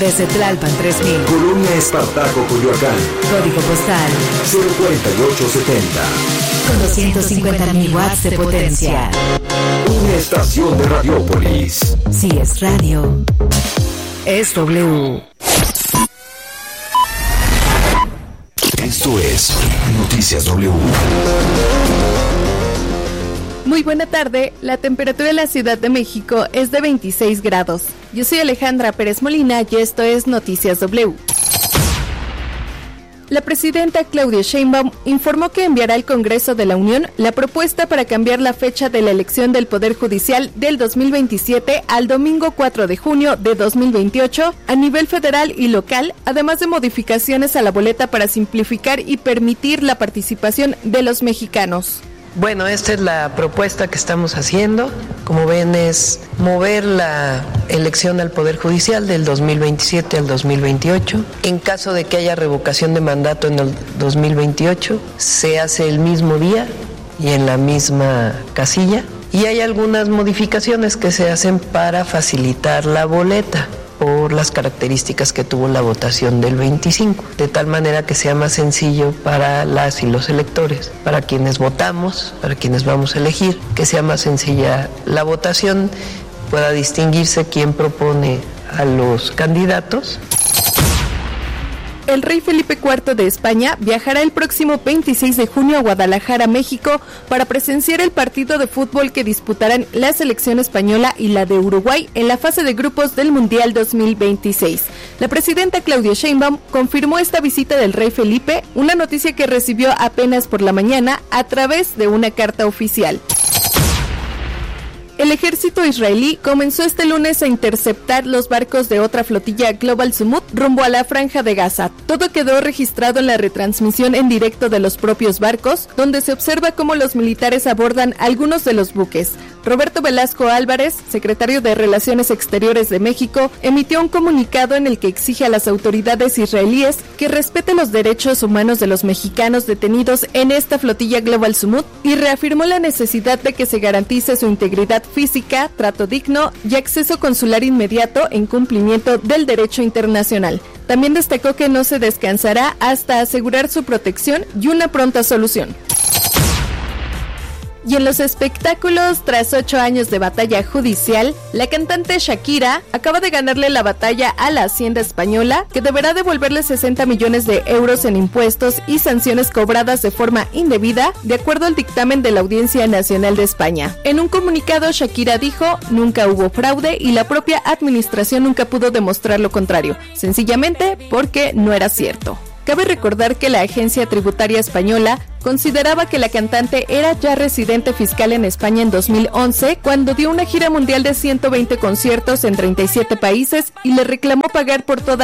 Desde Tlalpan 3000. Colonia Espartaco, Coyoacán. Código postal 04870. Con 250.000 watts de potencia. Una estación de Radiópolis. Si es radio, es W. Esto es Noticias W. Muy buena tarde, la temperatura en la Ciudad de México es de 26 grados. Yo soy Alejandra Pérez Molina y esto es Noticias W. La presidenta Claudia Sheinbaum informó que enviará al Congreso de la Unión la propuesta para cambiar la fecha de la elección del Poder Judicial del 2027 al domingo 4 de junio de 2028 a nivel federal y local, además de modificaciones a la boleta para simplificar y permitir la participación de los mexicanos. Bueno, esta es la propuesta que estamos haciendo. Como ven, es mover la elección al Poder Judicial del 2027 al 2028. En caso de que haya revocación de mandato en el 2028, se hace el mismo día y en la misma casilla. Y hay algunas modificaciones que se hacen para facilitar la boleta por las características que tuvo la votación del 25, de tal manera que sea más sencillo para las y los electores, para quienes votamos, para quienes vamos a elegir, que sea más sencilla la votación, pueda distinguirse quién propone a los candidatos. El rey Felipe IV de España viajará el próximo 26 de junio a Guadalajara, México, para presenciar el partido de fútbol que disputarán la selección española y la de Uruguay en la fase de grupos del Mundial 2026. La presidenta Claudia Sheinbaum confirmó esta visita del rey Felipe, una noticia que recibió apenas por la mañana a través de una carta oficial. El ejército israelí comenzó este lunes a interceptar los barcos de otra flotilla Global Sumut rumbo a la Franja de Gaza. Todo quedó registrado en la retransmisión en directo de los propios barcos, donde se observa cómo los militares abordan algunos de los buques. Roberto Velasco Álvarez, secretario de Relaciones Exteriores de México, emitió un comunicado en el que exige a las autoridades israelíes que respeten los derechos humanos de los mexicanos detenidos en esta flotilla Global Sumut y reafirmó la necesidad de que se garantice su integridad física, trato digno y acceso consular inmediato en cumplimiento del derecho internacional. También destacó que no se descansará hasta asegurar su protección y una pronta solución. Y en los espectáculos, tras 8 años de batalla judicial, la cantante Shakira acaba de ganarle la batalla a la Hacienda Española, que deberá devolverle 60 millones de euros en impuestos y sanciones cobradas de forma indebida, de acuerdo al dictamen de la Audiencia Nacional de España. En un comunicado, Shakira dijo: nunca hubo fraude y la propia administración nunca pudo demostrar lo contrario, sencillamente porque no era cierto. Cabe recordar que la Agencia Tributaria Española consideraba que la cantante era ya residente fiscal en España en 2011, cuando dio una gira mundial de 120 conciertos en 37 países y le reclamó pagar por toda